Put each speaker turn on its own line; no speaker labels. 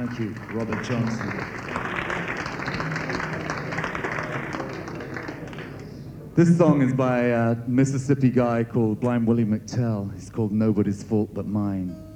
Thank you, Robert Johnson. This song is by a Mississippi guy called Blind Willie McTell. It's called Nobody's Fault But Mine.